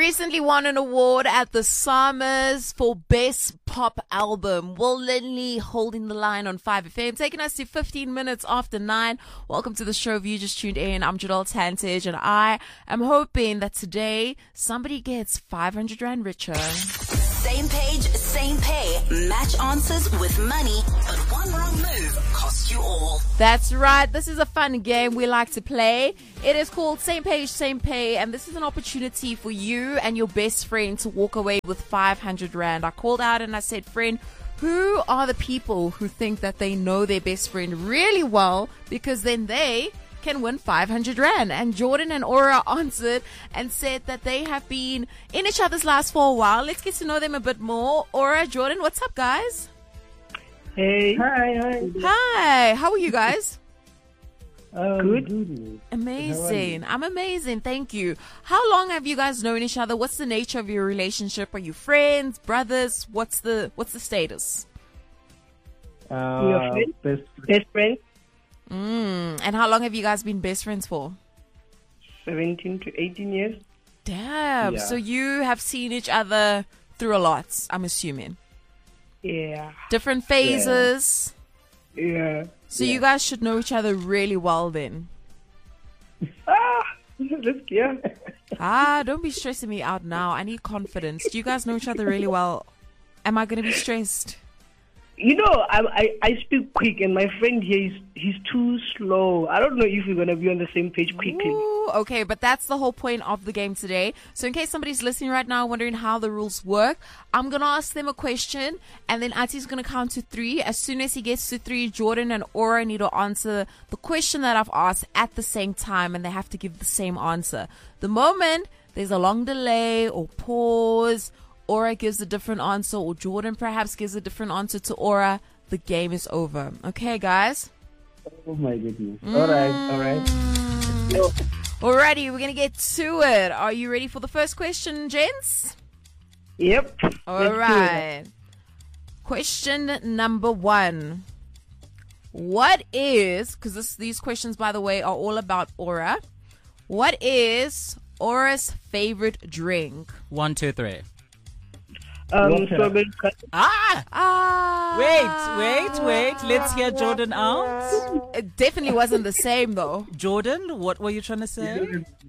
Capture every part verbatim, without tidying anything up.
recently won an award at the Summers for Best Pop Album. Will Lindley holding the line on five F M, taking us to fifteen minutes after nine. Welcome to the show. If you just tuned in, I'm Jadal Tantage, and I am hoping that today somebody gets five hundred rand richer. Same page, same pay. Match answers with money, but one wrong move costs you all. That's right. This is a fun game we like to play. It is called Same Page, Same Pay, and this is an opportunity for you and your best friend to walk away with five hundred rand. I called out and I said, friend, who are the people who think that they know their best friend really well, because then they can win five hundred rand? And Jordan and Aura answered and said that they have been in each other's lives for a while. Let's get to know them a bit more. Aura, Jordan, what's up, guys? Hey. Hi, hi. Hi, how are you guys? Um, good. good. Amazing. I'm amazing. Thank you. How long have you guys known each other? What's the nature of your relationship? Are you friends, brothers? What's the what's the status? Uh, Your friend? Best, best friend. Mm. And how long have you guys been best friends for? seventeen to eighteen years. Damn. Yeah. So you have seen each other through a lot, I'm assuming. Yeah. Different phases. Yeah. yeah. So yeah. you guys should know each other really well then. Ah, let's, yeah. Ah, don't be stressing me out now. I need confidence. Do you guys know each other really well? Am I going to be stressed? You know, I, I I speak quick, and my friend here is he's too slow. I don't know if we're gonna be on the same page quickly. Ooh, okay, but that's the whole point of the game today. So in case somebody's listening right now wondering how the rules work, I'm gonna ask them a question, and then Ati's gonna count to three. As soon as he gets to three, Jordan and Aura need to answer the question that I've asked at the same time, and they have to give the same answer. The moment there's a long delay or pause, Aura gives a different answer, or Jordan perhaps gives a different answer to Aura, the game is over. Okay, guys? Oh, my goodness. Mm. All right, all right. Alrighty, we're going to get to it. Are you ready for the first question, gents? Yep. All right. Question number one. What is, because these questions, by the way, are all about Aura. What is Aura's favorite drink? One, two, three. Um, strawberry crush. Ah! Ah! Wait, wait, wait. Let's hear Jordan out. It definitely wasn't the same, though. Jordan, what were you trying to say?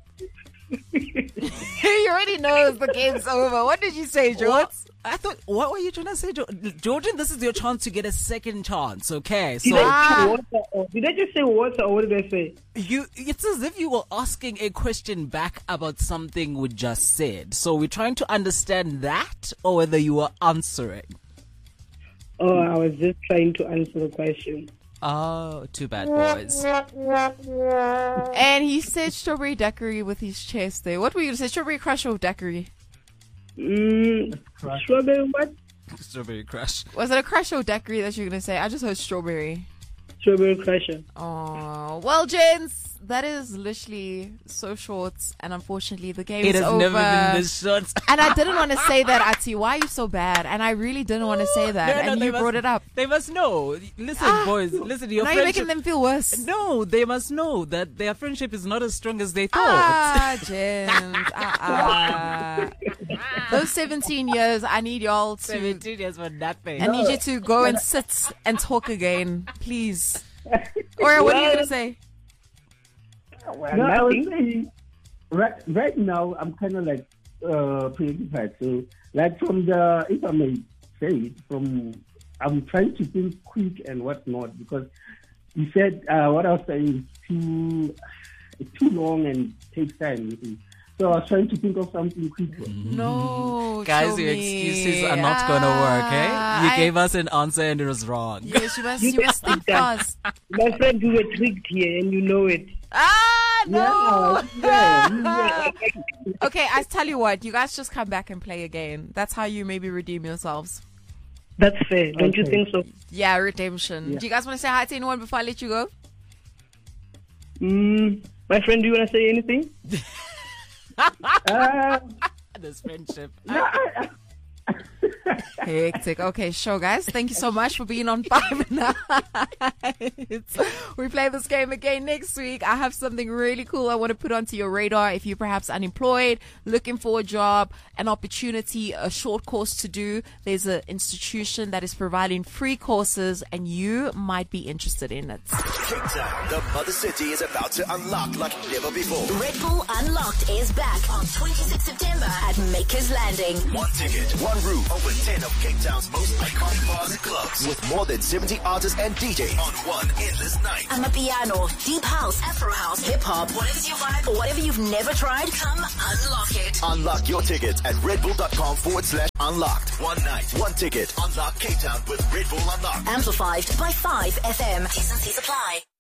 He already knows the game's over. What did you say, George? I thought, what were you trying to say, Jordan? This is your chance to get a second chance, okay? So, did, I water or, did I just say water, or what did I say? You, it's as if you were asking a question back about something we just said. So we're trying to understand that, or whether you were answering. Oh, I was just trying to answer the question. Oh, too bad, boys. And he said strawberry daiquiri with his chest there. What were you going to say? Strawberry crush or daiquiri? Mm, strawberry what? Strawberry crush. Was it a crush or daiquiri that you were going to say? I just heard strawberry. Strawberry crusher. Oh, well, gents, that is literally so short, and unfortunately the game it is has over. Never been this short. And I didn't want to say that, Ati. Why are you so bad? And I really didn't want to say that, no, no, and you must, brought it up. They must know. Listen, ah, boys, listen. Your now friendship, you're making them feel worse. No, they must know that their friendship is not as strong as they thought. Ah, gents. ah, ah. Those seventeen years, I need y'all to... seventeen years for nothing. I need you to go and sit and talk again, please. Or what are you going to say? Well, no, I was saying, right, right now, I'm kind of like uh, preoccupied. So, like from the, if I may say it, from, I'm trying to think quick and whatnot, because you said uh, what I was saying is too, it's too long and takes time. You see. So I was trying to think of something quick. No, guys, your excuses are not going to work, eh? You I, gave us an answer and it was wrong. Yes, you must, you must think fast. My friend, you were tricked here and you know it. Ah, no. Yeah, yeah, yeah. Okay, I tell you what, you guys just come back and play again. That's how you maybe redeem yourselves. That's fair. Don't okay. you think so? Yeah, redemption. Yeah. Do you guys want to say hi to anyone before I let you go? Mm, my friend, do you want to say anything? uh, this friendship. No, I, I, Hectic. Okay, sure, guys. Thank you so much for being on Five Nights. We play this game again next week. I have something really cool I want to put onto your radar. If you're perhaps unemployed, looking for a job, an opportunity, a short course to do, there's an institution that is providing free courses and you might be interested in it. Cape Town, the mother city, is about to unlock like never before. Red Bull Unlocked is back on twenty-sixth of September at Makers Landing. One ticket, one room, over ten of Cape Town's most iconic bars and clubs, with more than seventy artists and D Js on one endless night. Amapiano, deep house, Afro house, hip hop, whatever's your vibe or whatever you've never tried, come unlock it. Unlock your tickets at redbull.com forward slash unlocked. One night, one ticket. Unlock Cape Town with Red Bull Unlocked. Amplified by five F M. T's and C's apply.